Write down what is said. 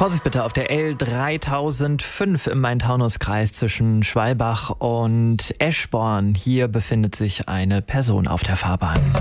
Vorsicht bitte auf der L3005 im Main-Taunus-Kreis zwischen Schwalbach und Eschborn. Hier befindet sich eine Person auf der Fahrbahn.